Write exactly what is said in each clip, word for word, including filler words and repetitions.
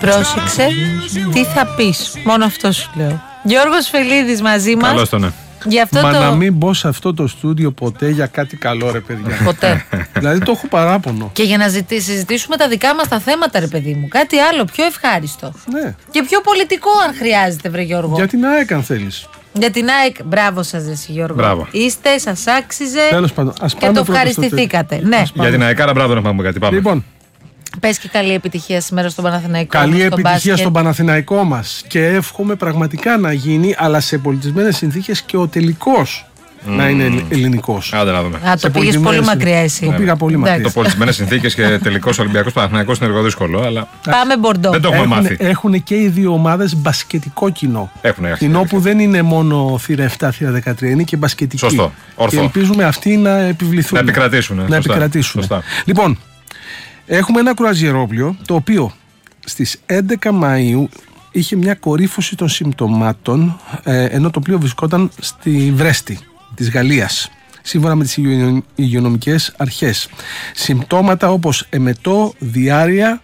Πρόσεξε τι θα πεις. Μόνο αυτό σου λέω. Γιώργος Φελίδης μαζί μας. Καλώς το ναι. Μα το... να μην μπω σε αυτό το στούντιο ποτέ για κάτι καλό, ρε παιδιά. Ποτέ. Δηλαδή το έχω παράπονο. Και για να ζητή, συζητήσουμε τα δικά μας τα θέματα, ρε παιδί μου. Κάτι άλλο, πιο ευχάριστο. Ναι. Και πιο πολιτικό, αν χρειάζεται, βρε Γιώργο. Για την ΑΕΚ, αν θέλεις. Για την ΑΕΚ, μπράβο σας, ρε Γιώργο. Μπράβο. Είστε, σας άξιζε. Τέλος πάντων, ας και πάμε το πρώτα ευχαριστηθήκατε. στο... Ναι. Για την ΑΕΚ, άρα μπράβο να πάμε κάτι. Πάμε. Λοιπόν, πες και καλή επιτυχία σήμερα στον Παναθηναϊκό. καλή στον επιτυχία μπάσκετ. στον Παναθηναϊκό μας. Και εύχομαι πραγματικά να γίνει, αλλά σε πολιτισμένες συνθήκες, και ο τελικός mm. να είναι ελληνικός. Άντε να δούμε. Α, το πήγες πολύ μακριά εσύ. Το πήγα πολύ μακριά. Το πολιτισμένες συνθήκες και τελικός Ολυμπιακός Παναθηναϊκός είναι λίγο δύσκολο, αλλά. Πάμε Μπορντό. Δεν το έχουμε Έχουν, μάθει. έχουν και οι δύο ομάδες μπασκετικό κοινό. Έχουν κοινό που δεν είναι μόνο θύρα επτά, θύρα δεκατρία, είναι και μπασκετική. Σωστό. Ορθό. Και ελπίζουμε αυτοί να επιβληθούν. Να επικρατήσουν. Να Σωστά. επικρατήσουν. Σωστά. Λοιπόν, έχουμε ένα κρουαζιερόπλιο το οποίο στις έντεκα Μαΐου είχε μια κορύφωση των συμπτωμάτων, ε, ενώ το πλοίο βρισκόταν στη Βρέστη της Γαλλίας, σύμφωνα με τις υγειονομικές αρχές. Συμπτώματα όπως εμετό, διάρρεια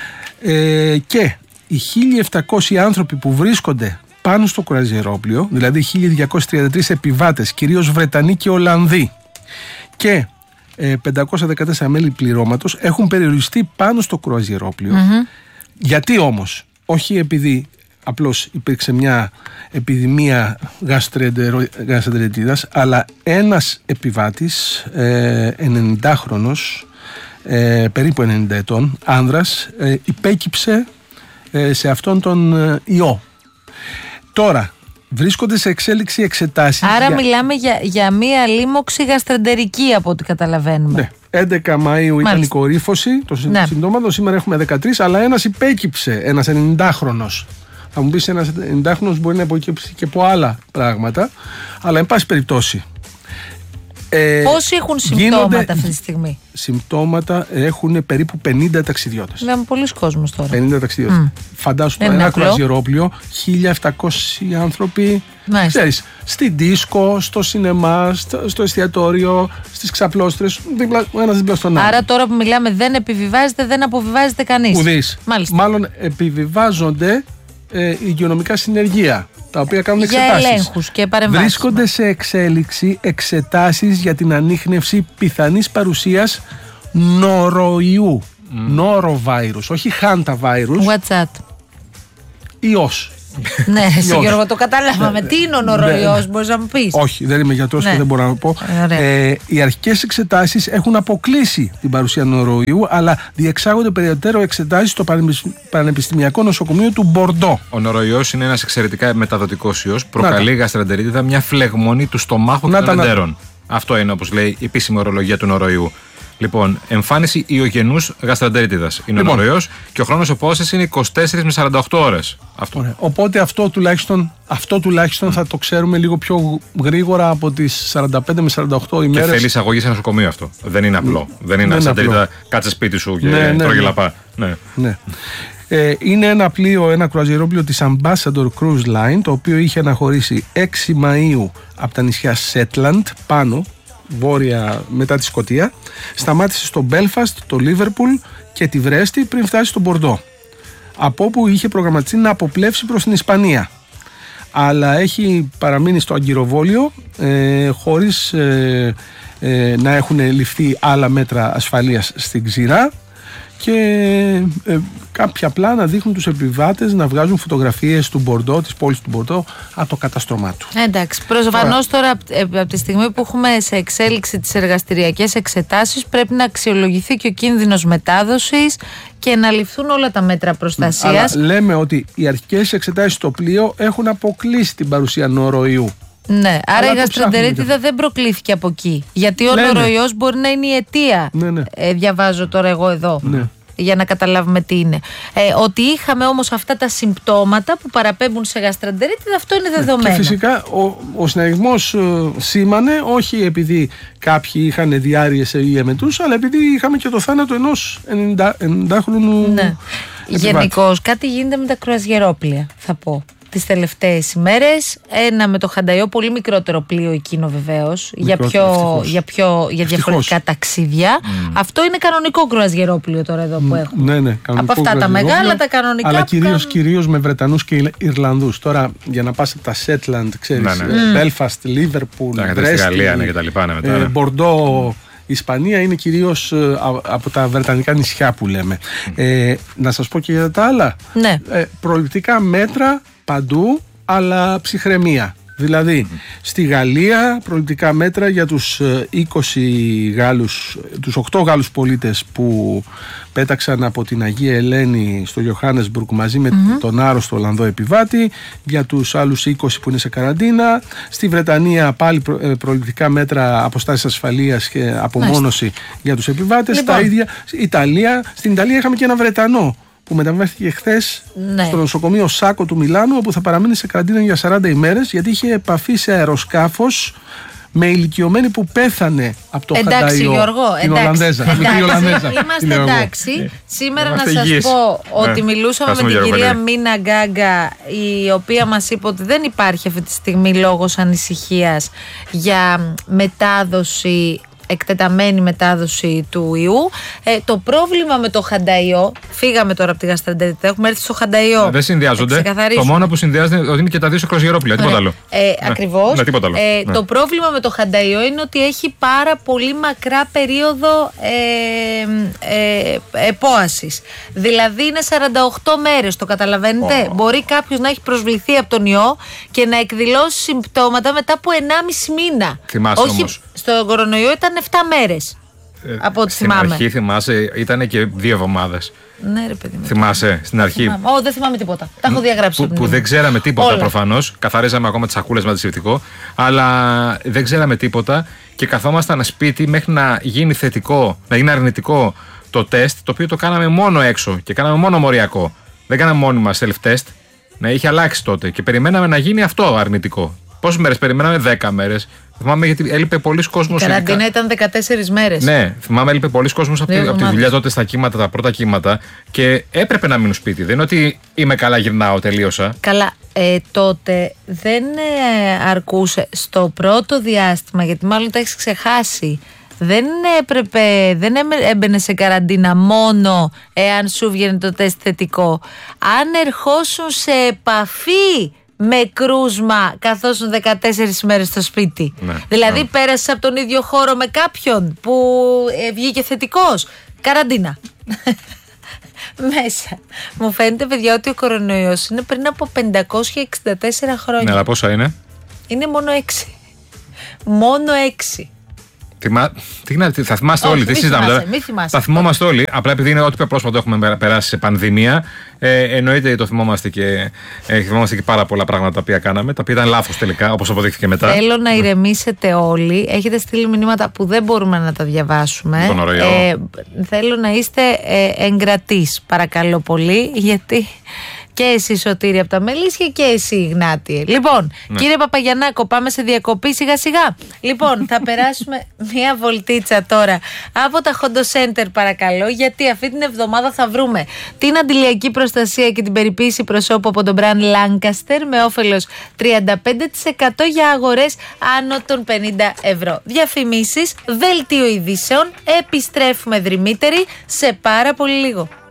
ε, και οι χίλια επτακόσιοι άνθρωποι που βρίσκονται πάνω στο κρουαζιερόπλιο, δηλαδή χίλια διακόσιοι τριάντα τρεις επιβάτες, κυρίως Βρετανοί και Ολλανδοί, και πεντακόσια δεκατέσσερα μέλη πληρώματος έχουν περιοριστεί πάνω στο κρουαζιερόπλιο. Mm-hmm. Γιατί όμως? Όχι επειδή απλώς υπήρξε μια επιδημία γαστρεντεριτίδας, αλλά ένας επιβάτης, ε, ενενηντάχρονος, ε, περίπου ενενήντα ετών, άνδρας, ε, υπέκυψε ε, σε αυτόν τον ε, ιό. Τώρα βρίσκονται σε εξέλιξη εξετάσεις. Άρα για... μιλάμε για, για μία λίμωξη γαστρεντερική, από ό,τι καταλαβαίνουμε. Ναι. έντεκα Μαΐου Μάλιστα. ήταν η κορύφωση των ναι. συμπτώματων. Σήμερα έχουμε δεκατρείς, αλλά ένας υπέκυψε, ένας ενενηντάχρονος. Θα μου πεις, ένας ενενηντάχρονος μπορεί να υποκύψει και από άλλα πράγματα, αλλά εν πάση περιπτώσει. Ε, Πόσοι έχουν συμπτώματα αυτή τη στιγμή? Συμπτώματα έχουν περίπου πενήντα ταξιδιώτες. Λέμε πολλοί κόσμος τώρα. πενήντα ταξιδιώτες. Mm. Φαντάσου τώρα ένα κρουαζιερόπλιο, χίλια επτακόσιοι άνθρωποι. Ξέρεις, στη δίσκο, στο σινεμά, στο, στο εστιατόριο, στις ξαπλώστρες, ο ένας δίπλα στον άλλο. Άρα τώρα που μιλάμε δεν επιβιβάζεται, δεν αποβιβάζεται κανείς. Ουδής. Μάλλον επιβιβάζονται ε, υγειονομικά συνεργεία, τα οποία κάνουν εξετάσεις. Για ελέγχους και παρεμβάσεις. Βρίσκονται σε εξέλιξη εξετάσεις για την ανίχνευση πιθανής παρουσίας νοροϊού. Mm. Norovirus, όχι χάνταβάιρους. What's that? Ιός. Ναι, εσύ Γιώργο, το καταλάβαμε. Τι είναι ο νοροϊός, μπορείς να μου πεις? Όχι, δεν είμαι γιατρός και δεν μπορώ να πω. Ε, οι αρχικές εξετάσεις έχουν αποκλείσει την παρουσία νοροϊού, αλλά διεξάγονται περαιτέρω εξετάσεις στο Πανεπιστημιακό Νοσοκομείο του Μπορντό. Ο νοροϊός είναι ένας εξαιρετικά μεταδοτικός ιός. Προκαλεί γαστρεντερίτιδα, μια φλεγμονή του στομάχου και των δεντέρων. Αυτό είναι, όπως λέει η επίσημη ορολογία του νοροϊού. Λοιπόν, εμφάνιση ιογενούς γαστρεντερίτιδας είναι λοιπόν ο νοροϊός και ο χρόνος οπόσης είναι είκοσι τέσσερις με σαράντα οκτώ ώρες. Αυτό. Ωραία. Οπότε αυτό τουλάχιστον, αυτό τουλάχιστον mm. θα το ξέρουμε λίγο πιο γρήγορα από τις σαράντα πέντε με σαράντα οκτώ ημέρες. Και θέλει εισαγωγή σε νοσοκομείο αυτό. Δεν είναι απλό. Mm. Δεν είναι γαστρεντερίτιδα, κάτσε σπίτι σου και ναι, τρώγε ναι, λαπά. Ναι. Ναι. Ε, είναι ένα πλοίο, ένα κρουαζιερόπλιο της Ambassador Cruise Line, το οποίο είχε αναχωρήσει έξι Μαΐου από τα νησιά Σέτλαντ πάνω, βόρεια μετά τη Σκωτία, σταμάτησε στο Μπέλφαστ, το Λίβερπουλ και τη Βρέστη πριν φτάσει στο Μπορντό, από όπου είχε προγραμματιστεί να αποπλεύσει προς την Ισπανία, αλλά έχει παραμείνει στο αγκυροβόλιο ε, χωρίς ε, ε, να έχουν ληφθεί άλλα μέτρα ασφαλείας στην ξηρά, και ε, κάποια πλάνα δείχνουν τους επιβάτες να βγάζουν φωτογραφίες του Μπορντό, της πόλης του Μπορντό, από το καταστρώμά του. Εντάξει, προφανώς τώρα από τη στιγμή που έχουμε σε εξέλιξη τις εργαστηριακές εξετάσεις, πρέπει να αξιολογηθεί και ο κίνδυνος μετάδοσης και να ληφθούν όλα τα μέτρα προστασίας. Αλλά λέμε ότι οι αρχικές εξετάσεις στο πλοίο έχουν αποκλείσει την παρουσία νοροϊού. Ναι, άρα η γαστρεντερίτιδα δεν προκλήθηκε από εκεί. Γιατί ο νοροϊός μπορεί να είναι η αιτία. Ναι, ναι. Ε, διαβάζω τώρα εγώ εδώ. Ναι. Για να καταλάβουμε τι είναι. Ε, ότι είχαμε όμως αυτά τα συμπτώματα που παραπέμπουν σε γαστρεντερίτιδα, αυτό είναι δεδομένο. Και φυσικά ο, ο συναγερμός ε, σήμανε, όχι επειδή κάποιοι είχαν διάρρειες ή εμετούς, αλλά επειδή είχαμε και το θάνατο ενός ενενηντάχρονου. Ναι. Γενικώς κάτι γίνεται με τα κρουαζιερόπλια, θα πω. τις τελευταίες ημέρες. Ένα με το Χανταϊό, πολύ μικρότερο πλοίο εκείνο βεβαίως, για, πιο, για, πιο, για διαφορετικά ταξίδια. Mm. Αυτό είναι κανονικό κρουαζιερόπλοιο τώρα εδώ που έχουμε. Ναι, ναι, από αυτά τα μεγάλα, τα κανονικά. Αλλά κυρίως, κάνουν... κυρίως με Βρετανούς και Ιρλανδούς. Τώρα για να πας τα Σέτλαντ, ξέρεις, Μπέλφαστ, Λίβερπουλ, Βρέστη, Μπορντό, η Ισπανία είναι κυρίως ε, από τα βρετανικά νησιά που λέμε. Ε, να σας πω και για τα άλλα. Ναι. Ε, προληπτικά μέτρα παντού, αλλά ψυχραιμία. Δηλαδή, mm. στη Γαλλία προληπτικά μέτρα για τους είκοσι Γάλλους, τους οκτώ Γάλλους πολίτες που πέταξαν από την Αγία Ελένη στο Johannesburg μαζί με mm-hmm. τον άρρωστο Ολλανδό επιβάτη, για τους άλλους είκοσι που είναι σε καραντίνα. Στη Βρετανία πάλι προ, προληπτικά μέτρα, αποστάσεις ασφαλείας και απομόνωση Μάλιστα. για τους επιβάτες. Λοιπόν. Τα ίδια, Ιταλία, στην Ιταλία είχαμε και ένα Βρετανό που μεταβάστηκε χθες ναι. στο νοσοκομείο Σάκο του Μιλάνου, όπου θα παραμείνει σε καραντίνα για σαράντα ημέρες, γιατί είχε επαφή σε αεροσκάφος με ηλικιωμένη που πέθανε από το εντάξει, Χανταϊό. Γιώργο, την Ολλανδέζα. Εντάξει, Ολλανδέζα. Είμαστε εντάξει. Σήμερα Είμαστε να σας υγιείς. πω ότι ναι. μιλούσαμε με την κυρία Μίνα Γκάγκα, η οποία μας είπε ότι δεν υπάρχει αυτή τη στιγμή λόγος ανησυχίας για μετάδοση, εκτεταμένη μετάδοση του ιού. Ε, το πρόβλημα με το Χανταϊό, φύγαμε τώρα από τη γαστρεντερίτιδα, έχουμε έρθει στο Χανταϊό. Δεν συνδυάζονται. Το μόνο που συνδυάζεται είναι ότι είναι και τα δύο σε κρουαζιερόπλοια, τίποτα άλλο. Ε, ναι. Ακριβώς. Ναι, τίποτα άλλο. Ε, ναι. Το πρόβλημα με το Χανταϊό είναι ότι έχει πάρα πολύ μακρά περίοδο ε, ε, επόασης. Δηλαδή είναι σαράντα οκτώ μέρες, το καταλαβαίνετε. Oh. Μπορεί κάποιος να έχει προσβληθεί από τον ιό και να εκδηλώσει συμπτώματα μετά από ενάμιση μήνα. Θυμάσαι Όχι, όμως. στο κορονοϊό ήταν επτά μέρες. Ε, από ό,τι στην θυμάμαι. αρχή θυμάσαι, ήταν και δύο εβδομάδες. Ναι, ρε παιδί μου. Θυμάσαι στην αρχή. Ω, δεν θυμάμαι τίποτα. Τα έχω διαγράψει. Που, που δεν ξέραμε τίποτα προφανώς. Καθαρίζαμε ακόμα τις σακούλες με αντισηπτικό. Αλλά δεν ξέραμε τίποτα και καθόμασταν σπίτι μέχρι να γίνει θετικό, να γίνει αρνητικό το τεστ, το οποίο το κάναμε μόνο έξω και κάναμε μόνο μοριακό. Δεν κάναμε μόνοι μας self-test. Ναι, είχε αλλάξει τότε και περιμέναμε να γίνει αυτό αρνητικό. Πόσες μέρες περιμέναμε? δέκα μέρες. Θυμάμαι γιατί έλειπε πολλοί κόσμος. Η καραντίνα ειδικά... ήταν δεκατέσσερις μέρες. Ναι, θυμάμαι έλειπε πολλοί κόσμος από, τη, από τη δουλειά τότε στα κύματα, τα πρώτα κύματα και έπρεπε να μείνω σπίτι. Δεν είναι ότι είμαι καλά, γυρνάω, τελείωσα. Καλά. Ε, τότε δεν ε, αρκούσε στο πρώτο διάστημα, γιατί μάλλον τα έχεις ξεχάσει. Δεν έπρεπε, δεν έμπαινε σε καραντίνα μόνο εάν σου βγαίνει το τεστ θετικό. Αν ερχόσουν σε επαφή με κρούσμα καθώς είναι δεκατέσσερις μέρες στο σπίτι. Ναι, δηλαδή ναι. πέρασες από τον ίδιο χώρο με κάποιον που ε, βγήκε θετικός. Καραντίνα. Μέσα. Μου φαίνεται, παιδιά, ότι ο κορονοϊός είναι πριν από πεντακόσια εξήντα τέσσερα χρόνια. Ναι, αλλά πόσα είναι? Είναι μόνο έξι. Μόνο έξι. Θυμά... Τι, θα θυμάστε Όχι, όλοι, τι συζητάμε. Θα θυμόμαστε όλοι. Απλά επειδή είναι ό,τι πρόσφατο έχουμε περάσει σε πανδημία, ε, εννοείται το θυμόμαστε και, ε, θυμόμαστε και πάρα πολλά πράγματα τα οποία κάναμε, τα οποία ήταν λάθος τελικά, όπως αποδείχθηκε μετά. Θέλω να ηρεμήσετε όλοι. Έχετε στείλει μηνύματα που δεν μπορούμε να τα διαβάσουμε. Τον ωραίο. Ε, θέλω να είστε ε, εγκρατείς, παρακαλώ πολύ, γιατί. Και εσύ, Σωτήρη, από τα Μελίσια, και εσύ, Γνάτιε. Λοιπόν, ναι. Κύριε Παπαγιαννάκο, πάμε σε διακοπή σιγά σιγά. Λοιπόν, θα περάσουμε μία βολτίτσα τώρα από τα Hondo Center, παρακαλώ, γιατί αυτή την εβδομάδα θα βρούμε την αντιλιακή προστασία και την περιποίηση προσώπου από τον brand Lancaster με όφελος τριάντα πέντε τοις εκατό για αγορές άνω των πενήντα ευρώ. Διαφημίσεις, δελτίο ειδήσεων, επιστρέφουμε δρυμύτεροι σε πάρα πολύ λίγο.